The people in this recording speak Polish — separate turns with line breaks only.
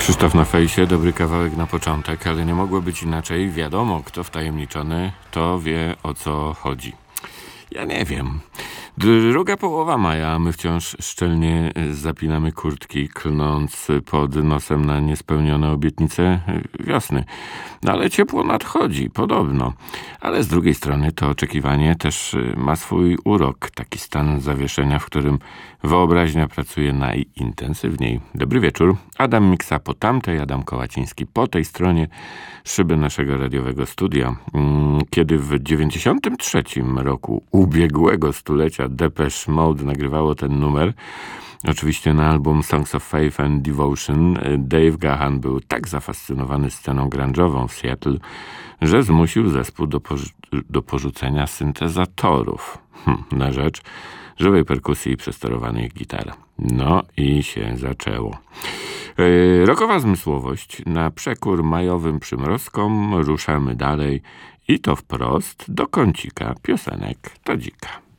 Krzysztof na fejsie, dobry kawałek na początek, ale nie mogło być inaczej. Wiadomo, kto wtajemniczony, to wie, o co chodzi. Ja nie wiem. Druga połowa maja, a my wciąż szczelnie zapinamy kurtki, klnąc pod nosem na niespełnione obietnice wiosny. No ale ciepło nadchodzi, podobno. Ale z drugiej strony to oczekiwanie też ma swój urok. Taki stan zawieszenia, w którym wyobraźnia pracuje najintensywniej. Dobry wieczór. Adam Miksa po tamtej, Adam Kołaciński po tej stronie szyby naszego radiowego studia. Kiedy w 93 roku ubiegłego stulecia Depeche Mode nagrywało ten numer, oczywiście na album Songs of Faith and Devotion, Dave Gahan był tak zafascynowany sceną grunge'ową w Seattle, że zmusił zespół do porzucenia syntezatorów na rzecz żywej perkusji i przesterowanych gitar. No i się zaczęło. Rockowa zmysłowość na przekór majowym przymrozkom. Ruszamy dalej i to wprost do kącika piosenek Tadzika.